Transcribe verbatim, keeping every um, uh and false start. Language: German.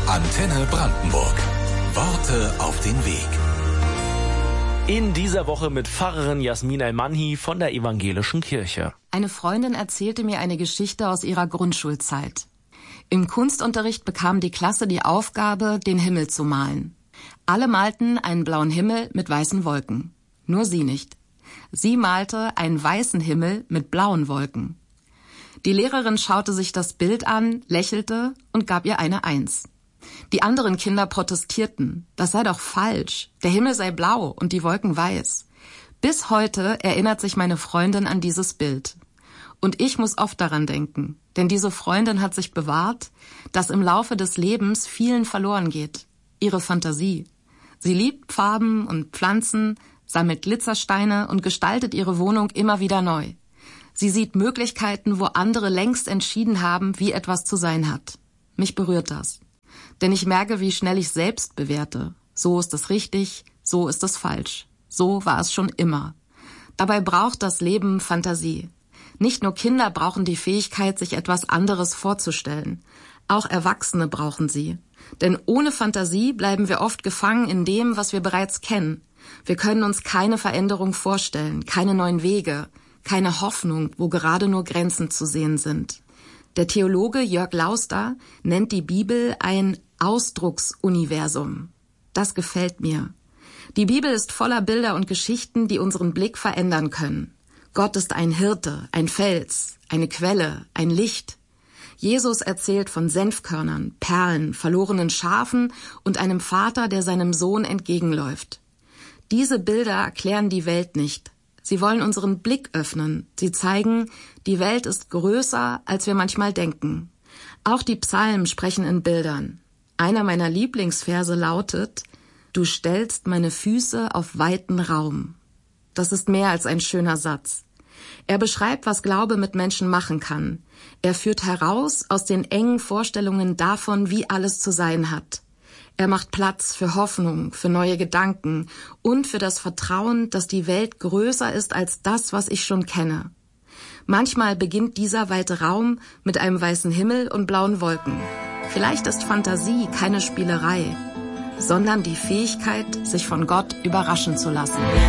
Antenne Brandenburg. Worte auf den Weg. In dieser Woche mit Pfarrerin Jasmin El-Manhi von der Evangelischen Kirche. Eine Freundin erzählte mir eine Geschichte aus ihrer Grundschulzeit. Im Kunstunterricht bekam die Klasse die Aufgabe, den Himmel zu malen. Alle malten einen blauen Himmel mit weißen Wolken. Nur sie nicht. Sie malte einen weißen Himmel mit blauen Wolken. Die Lehrerin schaute sich das Bild an, lächelte und gab ihr eine Eins. Die anderen Kinder protestierten. Das sei doch falsch. Der Himmel sei blau und die Wolken weiß. Bis heute erinnert sich meine Freundin an dieses Bild. Und ich muss oft daran denken, denn diese Freundin hat sich bewahrt, dass im Laufe des Lebens vielen verloren geht. Ihre Fantasie. Sie liebt Farben und Pflanzen, sammelt Glitzersteine und gestaltet ihre Wohnung immer wieder neu. Sie sieht Möglichkeiten, wo andere längst entschieden haben, wie etwas zu sein hat. Mich berührt das. Denn ich merke, wie schnell ich selbst bewerte. So ist es richtig, so ist es falsch. So war es schon immer. Dabei braucht das Leben Fantasie. Nicht nur Kinder brauchen die Fähigkeit, sich etwas anderes vorzustellen. Auch Erwachsene brauchen sie. Denn ohne Fantasie bleiben wir oft gefangen in dem, was wir bereits kennen. Wir können uns keine Veränderung vorstellen, keine neuen Wege, keine Hoffnung, wo gerade nur Grenzen zu sehen sind. Der Theologe Jörg Lauster nennt die Bibel ein Ausdrucksuniversum. Das gefällt mir. Die Bibel ist voller Bilder und Geschichten, die unseren Blick verändern können. Gott ist ein Hirte, ein Fels, eine Quelle, ein Licht. Jesus erzählt von Senfkörnern, Perlen, verlorenen Schafen und einem Vater, der seinem Sohn entgegenläuft. Diese Bilder erklären die Welt nicht. Sie wollen unseren Blick öffnen. Sie zeigen, die Welt ist größer, als wir manchmal denken. Auch die Psalmen sprechen in Bildern. Einer meiner Lieblingsverse lautet: Du stellst meine Füße auf weiten Raum. Das ist mehr als ein schöner Satz. Er beschreibt, was Glaube mit Menschen machen kann. Er führt heraus aus den engen Vorstellungen davon, wie alles zu sein hat. Er macht Platz für Hoffnung, für neue Gedanken und für das Vertrauen, dass die Welt größer ist als das, was ich schon kenne. Manchmal beginnt dieser weite Raum mit einem weißen Himmel und blauen Wolken. Vielleicht ist Fantasie keine Spielerei, sondern die Fähigkeit, sich von Gott überraschen zu lassen.